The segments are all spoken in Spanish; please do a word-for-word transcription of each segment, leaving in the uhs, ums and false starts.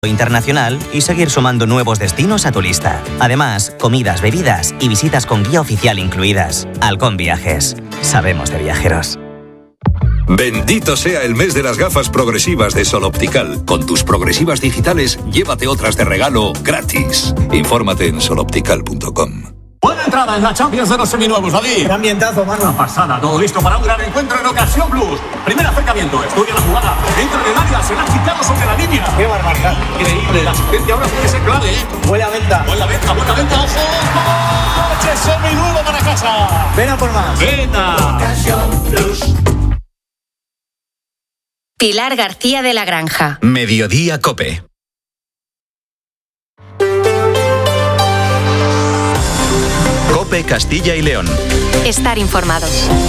internacional y seguir sumando nuevos destinos a tu lista. Además, comidas, bebidas y visitas con guía oficial incluidas. Halcón Viajes. Sabemos de viajeros. Bendito sea el mes de las gafas progresivas de Sol Optical. Con tus progresivas digitales, llévate otras de regalo gratis. Infórmate en sol optical punto com. Buena entrada en la Champions de los seminuevos, David. Gran ambientazo, mano. Una pasada, todo listo para un gran encuentro en Ocasión Plus. Primer acercamiento, estudia la jugada. Entra en el área, será quitado sobre la línea. Qué barbaridad. Increíble, la asistencia ahora puede ser clave, ¿eh? Buena venta. Buena venta, buena venta, ojo. Coche seminuevo para casa. Ven a por más. Venta. Ocasión Plus. Pilar García de la Granja. Mediodía Cope. Cope Castilla y León. Estar informado.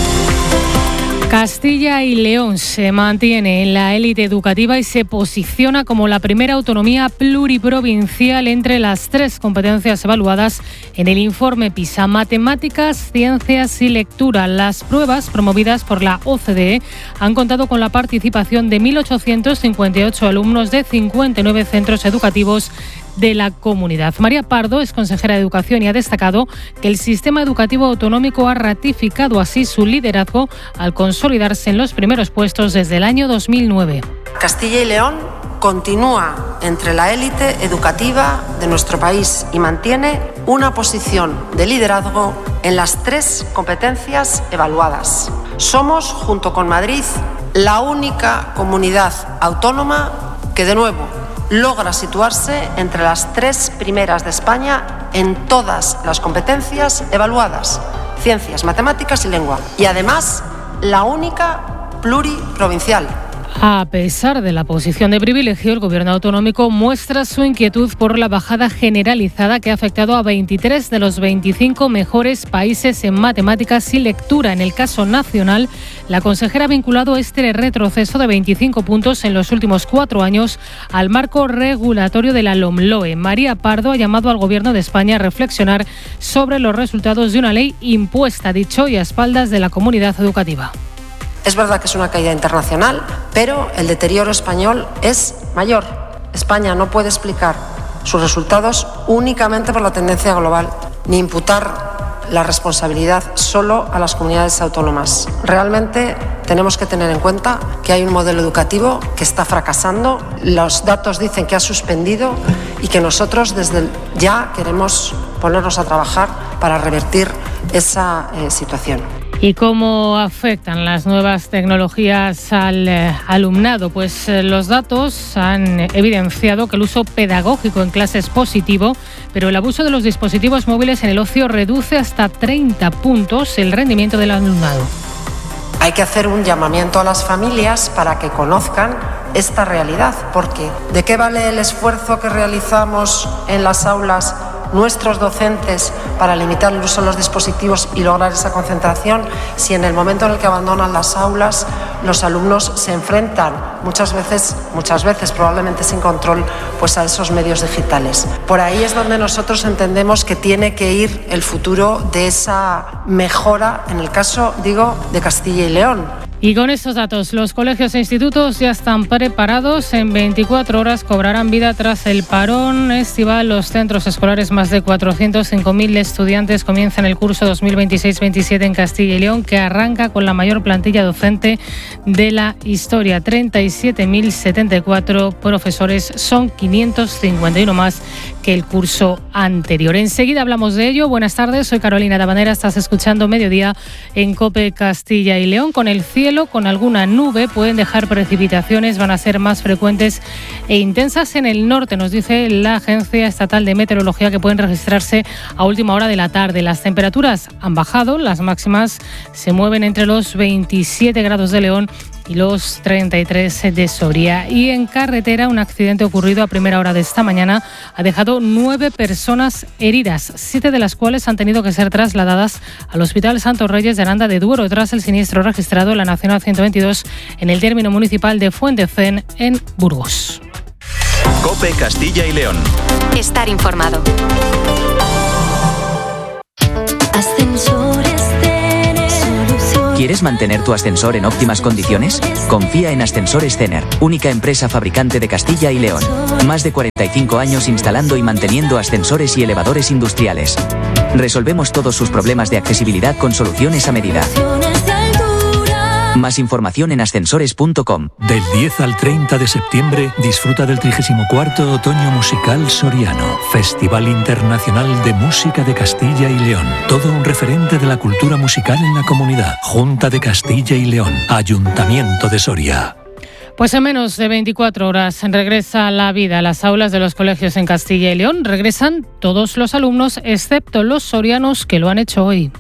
Castilla y León se mantiene en la élite educativa y se posiciona como la primera autonomía pluriprovincial entre las tres competencias evaluadas en el informe PISA: matemáticas, ciencias y lectura. Las pruebas promovidas por la O C D E han contado con la participación de mil ochocientos cincuenta y ocho alumnos de cincuenta y nueve centros educativos de la comunidad. María Pardo es consejera de Educación y ha destacado que el sistema educativo autonómico ha ratificado así su liderazgo al consolidarse en los primeros puestos desde el año dos mil nueve. Castilla y León continúa entre la élite educativa de nuestro país y mantiene una posición de liderazgo en las tres competencias evaluadas. Somos, junto con Madrid, la única comunidad autónoma que, de nuevo, logra situarse entre las tres primeras de España en todas las competencias evaluadas: ciencias, matemáticas y lengua. Y además, la única pluriprovincial. A pesar de la posición de privilegio, el Gobierno autonómico muestra su inquietud por la bajada generalizada que ha afectado a veintitrés de los veinticinco mejores países en matemáticas y lectura. En el caso nacional, la consejera ha vinculado este retroceso de veinticinco puntos en los últimos cuatro años al marco regulatorio de la LOMLOE. María Pardo ha llamado al Gobierno de España a reflexionar sobre los resultados de una ley impuesta, dicho, y a espaldas de la comunidad educativa. Es verdad que es una caída internacional, pero el deterioro español es mayor. España no puede explicar sus resultados únicamente por la tendencia global, ni imputar la responsabilidad solo a las comunidades autónomas. Realmente tenemos que tener en cuenta que hay un modelo educativo que está fracasando, los datos dicen que ha suspendido y que nosotros desde ya queremos ponernos a trabajar para revertir esa eh, situación. ¿Y cómo afectan las nuevas tecnologías al eh, alumnado? Pues eh, los datos han evidenciado que el uso pedagógico en clase es positivo, pero el abuso de los dispositivos móviles en el ocio reduce hasta treinta puntos el rendimiento del alumnado. Hay que hacer un llamamiento a las familias para que conozcan esta realidad, porque ¿de qué vale el esfuerzo que realizamos en las aulas nuestros docentes para limitar el uso de los dispositivos y lograr esa concentración si en el momento en el que abandonan las aulas los alumnos se enfrentan muchas veces, muchas veces probablemente sin control, pues a esos medios digitales? Por ahí es donde nosotros entendemos que tiene que ir el futuro de esa mejora, en el caso, digo, de Castilla y León. Y con estos datos, los colegios e institutos ya están preparados. En veinticuatro horas cobrarán vida tras el parón estival. Los centros escolares, más de cuatrocientos cinco mil estudiantes, comienzan el curso dos mil veintiséis veintisiete en Castilla y León, que arranca con la mayor plantilla docente de la historia. treinta y siete mil setenta y cuatro profesores, son quinientos cincuenta y uno más que el curso anterior. Enseguida hablamos de ello. Buenas tardes, soy Carolina Tabanera. Estás escuchando Mediodía en COPE Castilla y León. Con el cielo con alguna nube, pueden dejar precipitaciones, van a ser más frecuentes e intensas en el norte, nos dice la Agencia Estatal de Meteorología, que pueden registrarse a última hora de la tarde. Las temperaturas han bajado, las máximas se mueven entre los veintisiete grados de León y los treinta y tres de Soria. Y en carretera, un accidente ocurrido a primera hora de esta mañana ha dejado nueve personas heridas, siete de las cuales han tenido que ser trasladadas al Hospital Santos Reyes de Aranda de Duero tras el siniestro registrado en la Nacional ciento veintidós en el término municipal de Fuentecén, en Burgos. COPE Castilla y León. Estar informado. Ascensores ¿Quieres mantener tu ascensor en óptimas condiciones? Confía en Ascensores Cener, única empresa fabricante de Castilla y León. Más de cuarenta y cinco años instalando y manteniendo ascensores y elevadores industriales. Resolvemos todos sus problemas de accesibilidad con soluciones a medida. Más información en ascensores punto com. Del diez al treinta de septiembre disfruta del trigésimo cuarto Otoño Musical Soriano, Festival Internacional de Música de Castilla y León. Todo un referente de la cultura musical en la comunidad. Junta de Castilla y León, Ayuntamiento de Soria. Pues en menos de veinticuatro horas regresa la vida a las aulas de los colegios en Castilla y León. Regresan todos los alumnos, excepto los sorianos que lo han hecho hoy.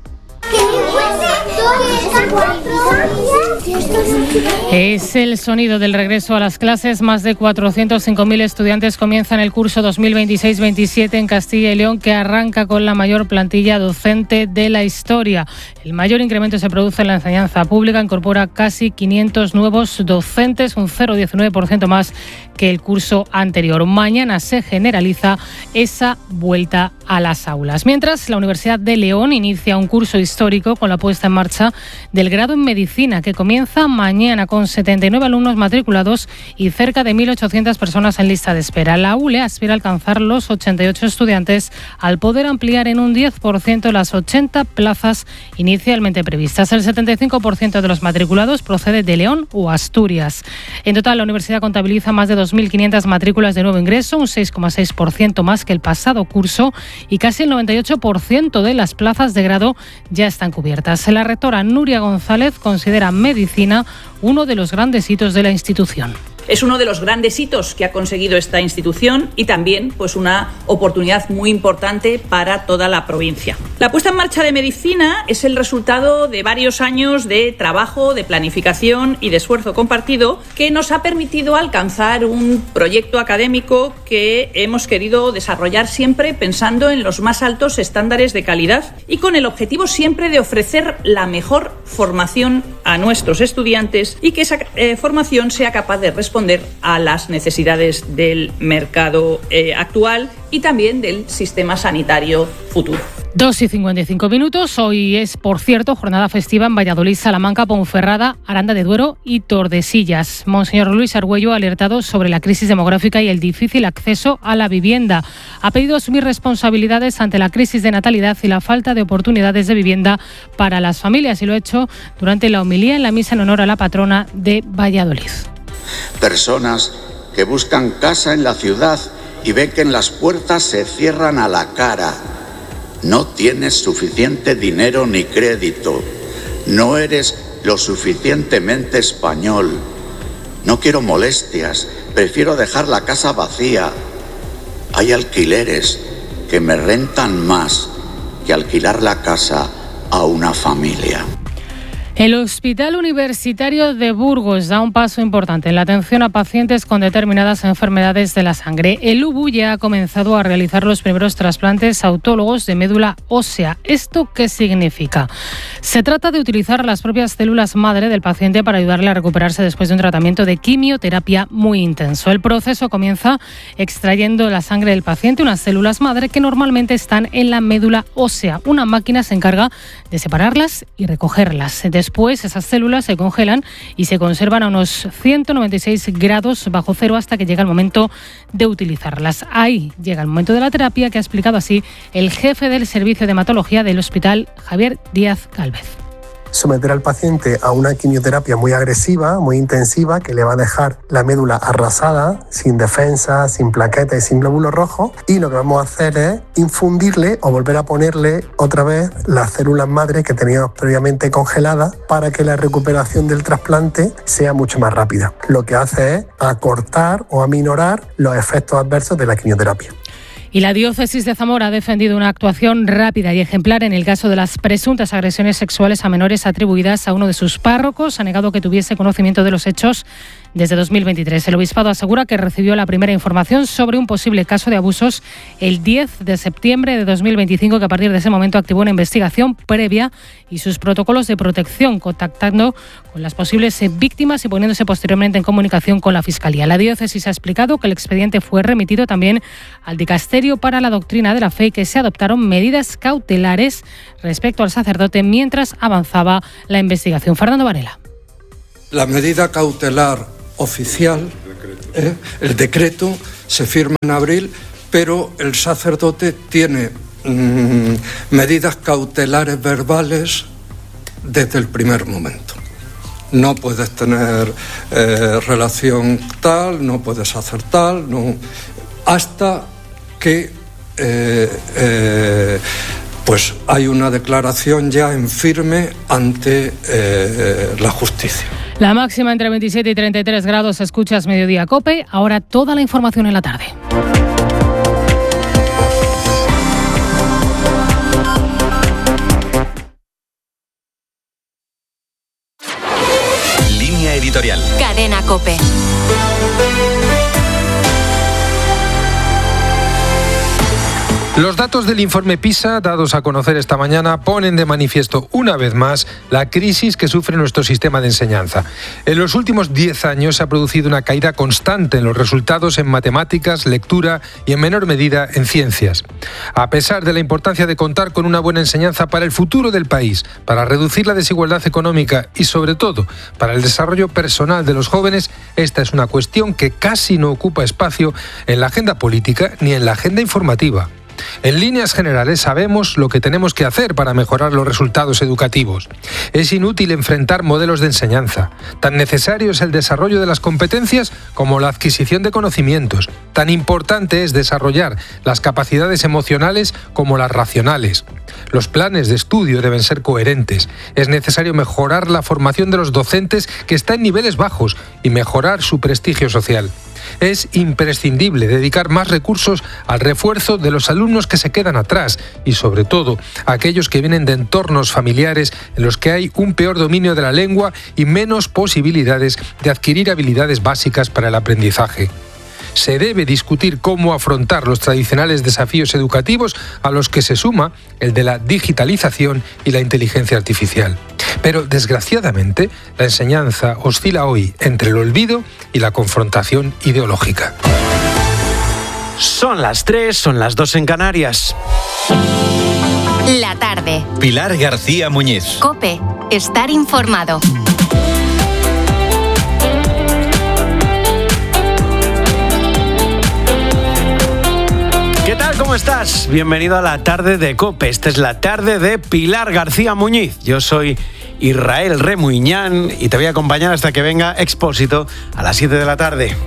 Es el sonido del regreso a las clases. Más de cuatrocientos cinco mil estudiantes comienzan el curso dos mil veintiséis veintisiete en Castilla y León, que arranca con la mayor plantilla docente de la historia. El mayor incremento se produce en la enseñanza pública, incorpora casi quinientos nuevos docentes, un cero coma diecinueve por ciento más que el curso anterior. Mañana se generaliza esa vuelta a las aulas. Mientras, la Universidad de León inicia un curso histórico con la puesta en marcha del grado en Medicina, que comienza mañana con setenta y nueve alumnos matriculados y cerca de mil ochocientas personas en lista de espera. La U L E aspira a alcanzar los ochenta y ocho estudiantes al poder ampliar en un diez por ciento las ochenta plazas inicialmente previstas. El setenta y cinco por ciento de los matriculados procede de León o Asturias. En total, la universidad contabiliza más de dos mil quinientas matrículas de nuevo ingreso, un seis coma seis por ciento más que el pasado curso, y casi el noventa y ocho por ciento de las plazas de grado ya están cubiertas. La rectora Nuria González considera medicina uno de los grandes hitos de la institución. Es uno de los grandes hitos que ha conseguido esta institución y también pues, una oportunidad muy importante para toda la provincia. La puesta en marcha de medicina es el resultado de varios años de trabajo, de planificación y de esfuerzo compartido que nos ha permitido alcanzar un proyecto académico que hemos querido desarrollar siempre pensando en los más altos estándares de calidad y con el objetivo siempre de ofrecer la mejor formación a nuestros estudiantes y que esa eh, formación sea capaz de responder a las necesidades del mercado eh, actual y también del sistema sanitario futuro. dos y cincuenta y cinco minutos. Hoy es, por cierto, jornada festiva en Valladolid, Salamanca, Ponferrada, Aranda de Duero y Tordesillas. Monseñor Luis Argüello ha alertado sobre la crisis demográfica y el difícil acceso a la vivienda. Ha pedido asumir responsabilidades ante la crisis de natalidad y la falta de oportunidades de vivienda para las familias, y lo ha hecho durante la homilía en la misa en honor a la patrona de Valladolid. Personas que buscan casa en la ciudad y ven que en las puertas se cierran a la cara. No tienes suficiente dinero ni crédito. No eres lo suficientemente español. No quiero molestias. Prefiero dejar la casa vacía. Hay alquileres que me rentan más que alquilar la casa a una familia. El Hospital Universitario de Burgos da un paso importante en la atención a pacientes con determinadas enfermedades de la sangre. El U B U ya ha comenzado a realizar los primeros trasplantes autólogos de médula ósea. ¿Esto qué significa? Se trata de utilizar las propias células madre del paciente para ayudarle a recuperarse después de un tratamiento de quimioterapia muy intenso. El proceso comienza extrayendo la sangre del paciente, unas células madre que normalmente están en la médula ósea. Una máquina se encarga de separarlas y recogerlas. Después esas células se congelan y se conservan a unos ciento noventa y seis grados bajo cero hasta que llega el momento de utilizarlas. Ahí llega el momento de la terapia, que ha explicado así el jefe del servicio de hematología del hospital, Javier Díaz Gálvez. Someter al paciente a una quimioterapia muy agresiva, muy intensiva, que le va a dejar la médula arrasada, sin defensa, sin plaquetas y sin glóbulos rojos. Y lo que vamos a hacer es infundirle o volver a ponerle otra vez las células madre que teníamos previamente congeladas para que la recuperación del trasplante sea mucho más rápida. Lo que hace es acortar o aminorar los efectos adversos de la quimioterapia. Y la diócesis de Zamora ha defendido una actuación rápida y ejemplar en el caso de las presuntas agresiones sexuales a menores atribuidas a uno de sus párrocos. Ha negado que tuviese conocimiento de los hechos desde dos mil veintitrés. El obispado asegura que recibió la primera información sobre un posible caso de abusos el diez de septiembre de dos mil veinticinco, que a partir de ese momento activó una investigación previa y sus protocolos de protección, contactando con las posibles víctimas y poniéndose posteriormente en comunicación con la Fiscalía. La diócesis ha explicado que el expediente fue remitido también al Dicasterio para la Doctrina de la Fe y que se adoptaron medidas cautelares respecto al sacerdote mientras avanzaba la investigación. Fernando Varela. La medida cautelar oficial, eh, el decreto, se firma en abril, pero el sacerdote tiene mmm, medidas cautelares verbales desde el primer momento. No puedes tener eh, relación tal, no puedes hacer tal, no, hasta que eh, eh, pues hay una declaración ya en firme ante eh, la justicia. La máxima entre veintisiete y treinta y tres grados. Escuchas Mediodía COPE. Ahora toda la información en la tarde. Línea editorial. Cadena COPE. Los datos del informe PISA, dados a conocer esta mañana, ponen de manifiesto una vez más la crisis que sufre nuestro sistema de enseñanza. En los últimos diez años se ha producido una caída constante en los resultados en matemáticas, lectura y en menor medida en ciencias. A pesar de la importancia de contar con una buena enseñanza para el futuro del país, para reducir la desigualdad económica y sobre todo para el desarrollo personal de los jóvenes, esta es una cuestión que casi no ocupa espacio en la agenda política ni en la agenda informativa. En líneas generales sabemos lo que tenemos que hacer para mejorar los resultados educativos. Es inútil enfrentar modelos de enseñanza. Tan necesario es el desarrollo de las competencias como la adquisición de conocimientos. Tan importante es desarrollar las capacidades emocionales como las racionales. Los planes de estudio deben ser coherentes. Es necesario mejorar la formación de los docentes, que está en niveles bajos, y mejorar su prestigio social. Es imprescindible dedicar más recursos al refuerzo de los alumnos que se quedan atrás y, sobre todo, a aquellos que vienen de entornos familiares en los que hay un peor dominio de la lengua y menos posibilidades de adquirir habilidades básicas para el aprendizaje. Se debe discutir cómo afrontar los tradicionales desafíos educativos, a los que se suma el de la digitalización y la inteligencia artificial. Pero, desgraciadamente, la enseñanza oscila hoy entre el olvido y la confrontación ideológica. Son las tres, son las dos en Canarias. La tarde. Pilar García Muñiz. COPE. Estar informado. ¿Qué tal? ¿Cómo estás? Bienvenido a la tarde de COPE. Esta es la tarde de Pilar García Muñiz. Yo soy Israel Remuñán y te voy a acompañar hasta que venga Expósito a las siete de la tarde.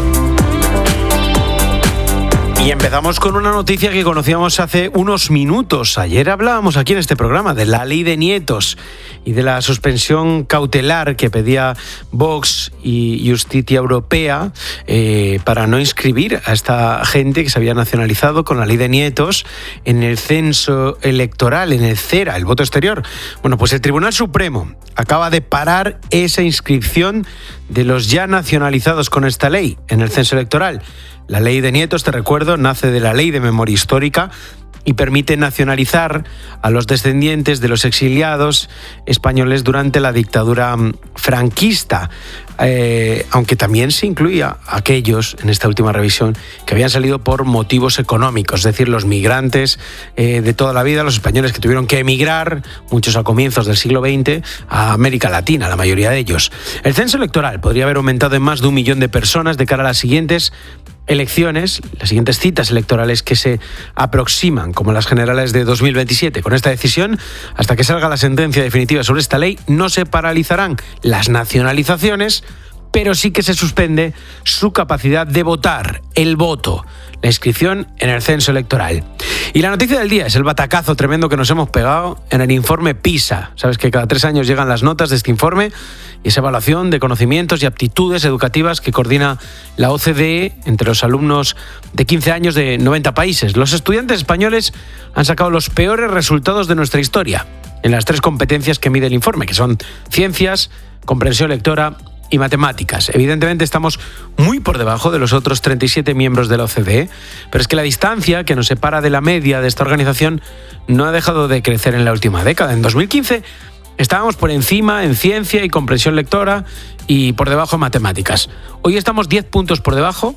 Y empezamos con una noticia que conocíamos hace unos minutos. Ayer hablábamos aquí en este programa de la ley de nietos y de la suspensión cautelar que pedía Vox y Justicia Europea eh, para no inscribir a esta gente que se había nacionalizado con la ley de nietos en el censo electoral, en el CERA, el voto exterior. Bueno, pues el Tribunal Supremo acaba de parar esa inscripción de los ya nacionalizados con esta ley en el censo electoral. La ley de nietos, te recuerdo, nace de la Ley de Memoria Histórica y permite nacionalizar a los descendientes de los exiliados españoles durante la dictadura franquista, eh, aunque también se incluía a aquellos, en esta última revisión, que habían salido por motivos económicos, es decir, los migrantes eh, de toda la vida, los españoles que tuvieron que emigrar, muchos a comienzos del siglo veinte, a América Latina, la mayoría de ellos. El censo electoral podría haber aumentado en más de un millón de personas de cara a las siguientes elecciones, las siguientes citas electorales que se aproximan, como las generales de dos mil veintisiete. Con esta decisión, hasta que salga la sentencia definitiva sobre esta ley, no se paralizarán las nacionalizaciones, pero sí que se suspende su capacidad de votar, el voto, la inscripción en el censo electoral. Y la noticia del día es el batacazo tremendo que nos hemos pegado en el informe PISA. Sabes que cada tres años llegan las notas de este informe y esa evaluación de conocimientos y aptitudes educativas que coordina la O C D E entre los alumnos de quince años de noventa países. Los estudiantes españoles han sacado los peores resultados de nuestra historia en las tres competencias que mide el informe, que son ciencias, comprensión lectora y matemáticas. Evidentemente estamos muy por debajo de los otros treinta y siete miembros de la O C D E, pero es que la distancia que nos separa de la media de esta organización no ha dejado de crecer en la última década. En dos mil quince estábamos por encima en ciencia y comprensión lectora y por debajo en matemáticas. Hoy estamos diez puntos por debajo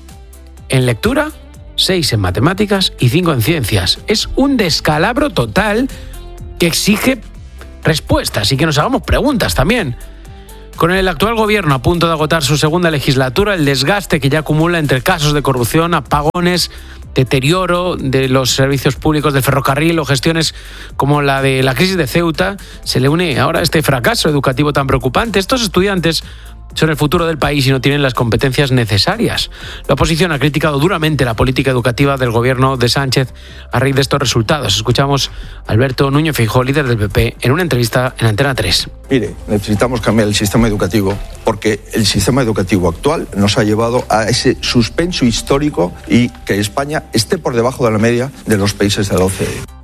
en lectura, seis en matemáticas y cinco en ciencias. Es un descalabro total que exige respuestas y que nos hagamos preguntas también. Con el actual gobierno a punto de agotar su segunda legislatura, el desgaste que ya acumula entre casos de corrupción, apagones, deterioro de los servicios públicos del ferrocarril o gestiones como la de la crisis de Ceuta, se le une ahora este fracaso educativo tan preocupante. Estos estudiantes son el futuro del país y no tienen las competencias necesarias. La oposición ha criticado duramente la política educativa del gobierno de Sánchez a raíz de estos resultados. Escuchamos a Alberto Núñez Feijóo, líder del P P, en una entrevista en Antena tres. Mire, necesitamos cambiar el sistema educativo porque el sistema educativo actual nos ha llevado a ese suspenso histórico y que España esté por debajo de la media de los países de la O C D E.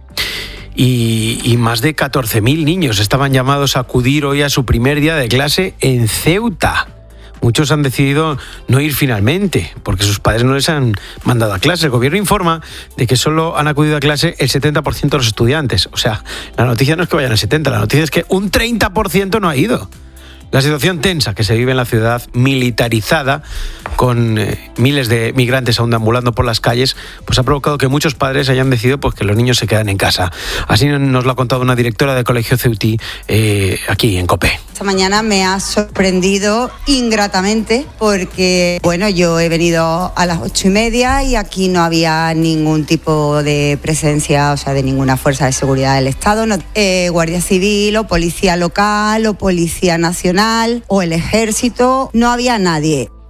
Y, y más de catorce mil niños estaban llamados a acudir hoy a su primer día de clase en Ceuta. Muchos han decidido no ir finalmente, porque sus padres no les han mandado a clase. El gobierno informa de que solo han acudido a clase el setenta por ciento de los estudiantes. O sea, la noticia no es que vayan el setenta por ciento, la noticia es que un treinta por ciento no ha ido. La situación tensa que se vive en la ciudad militarizada, con eh, miles de migrantes aún deambulando por las calles, pues ha provocado que muchos padres hayan decidido pues, que los niños se quedan en casa. Así nos lo ha contado una directora del Colegio Ceutí eh, aquí en COPE. Esta mañana me ha sorprendido ingratamente porque, bueno, yo he venido a las ocho y media y aquí no había ningún tipo de presencia, o sea, de ninguna fuerza de seguridad del Estado, no, eh, Guardia Civil o Policía Local o Policía Nacional o el Ejército, no había nadie.